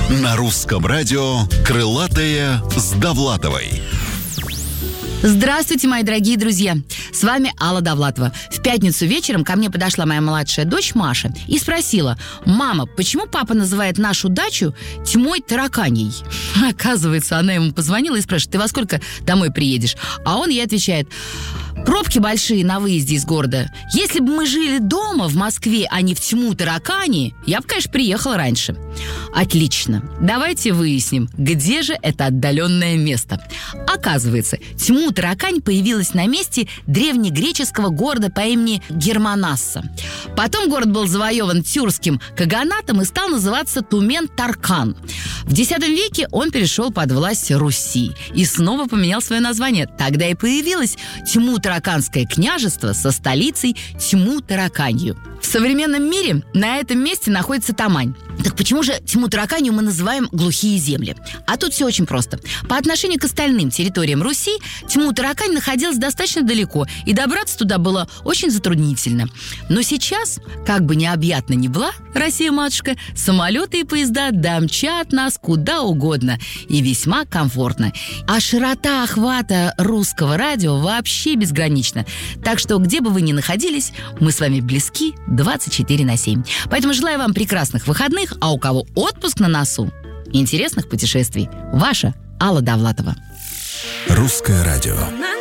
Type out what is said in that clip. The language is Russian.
На русском радио «Крылатые с Довлатовой». Здравствуйте, мои дорогие друзья! С вами Алла Довлатова. В пятницу вечером ко мне подошла моя младшая дочь Маша и спросила: «Мама, почему папа называет нашу дачу тьмой тараканей?» Оказывается, она ему позвонила и спрашивает: «Ты во сколько домой приедешь?» А он ей отвечает: «Пробки большие на выезде из города. Если бы мы жили дома в Москве, а не в тьму таракани, я бы, конечно, приехала раньше». Отлично. Давайте выясним, где же это отдаленное место. Оказывается, тьму таракань появилась на месте древнегреческого города по имени Германасса. Потом город был завоеван тюркским каганатом и стал называться Тумен-Таркан. В X веке он перешел под власть Руси и снова поменял свое название. Тогда и появилось Тьму-Тараканское княжество со столицей Тьму-Тараканью. В современном мире на этом месте находится Тамань. Так почему же Тьму-Тараканью мы называем глухие земли? А тут все очень просто. По отношению к остальным территориям Руси Тьму-Таракань находилась достаточно далеко, и добраться туда было очень затруднительно. Но сейчас, как бы необъятна ни была Россия-матушка, самолеты и поезда домчат нас куда угодно, и весьма комфортно. А широта охвата русского радио вообще безгранична. Так что, где бы вы ни находились, мы с вами близки 24/7. Поэтому желаю вам прекрасных выходных, а у кого отпуск на носу, интересных путешествий. Ваша Алла Довлатова. Русское радио.